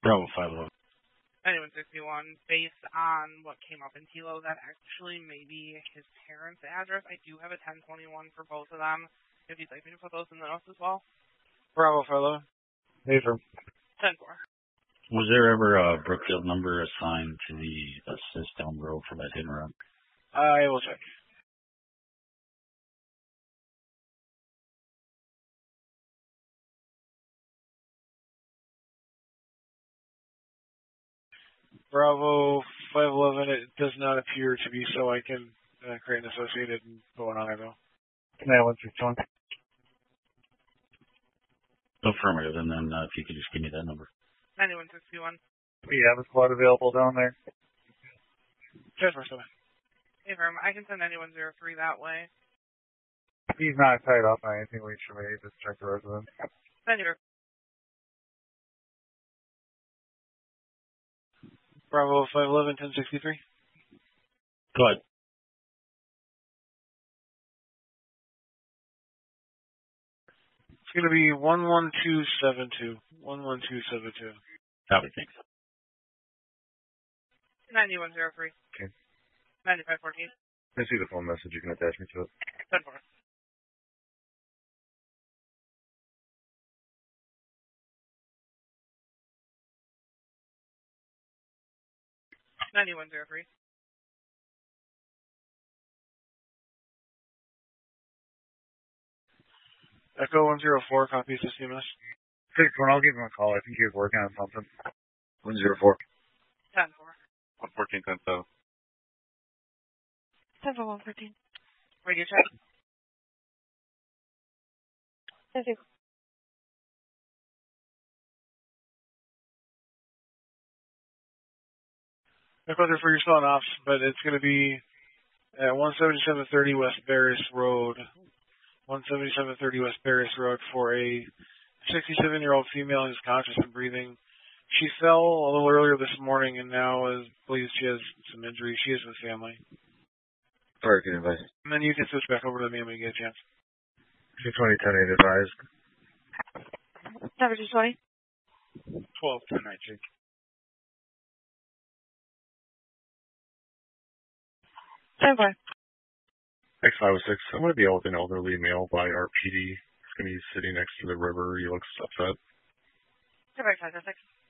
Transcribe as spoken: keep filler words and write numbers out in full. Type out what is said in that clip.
Bravo five eleven. Anyone sixty-one, based on what came up in Kilo, that actually may be his parents' address. I do have a ten twenty-one for both of them. If you'd like me to put those in the notes as well. Bravo five eleven. Hey, sir. ten four. Was there ever a Brookfield number assigned to the assist down the road for that hit and run? I will check. Bravo five eleven, it does not appear to be, so I can uh, create an associated and go on Ivo. Command one sixty-one. Affirmative, and then uh, if you could just give me that number. Anyone sixty-one. We have a squad available down there. Transfer seven. Hey, firm, I can send anyone zero three that way. He's not tied up on anything we should maybe just check the resident. Anyway. Bravo five eleven, ten sixty-three. Go ahead. It's going to be one one two seven two. one one two seven two. Copy, thanks. ninety-one zero three. Okay. ninety-five fourteen. I see the phone message. You can attach me to it. ten four. ninety-one zero three. Echo one zero four, copy C M S. six one, I'll give him a call. I think he was working on something. one zero four. ten four. one fourteen, ten seven. ten four, one fourteen. Radio check. Thank you. Echo for your still on ops, but it's going to be at one seventy-seven thirty West Barris Road. one seventy-seven thirty West Barris Road for a sixty-seven-year-old female who's conscious and breathing. She fell a little earlier this morning and now is, believes she has some injuries. She is with family. Sorry, good advice. And then you can switch back over to me when you get a chance. two twenty, ten eight advised. Number two twenty. twelve ten nineteen. ten four. X five oh six, I'm going to be out with an elderly male by our P D. He's going to be sitting next to the river. He looks upset. Correct, five oh six.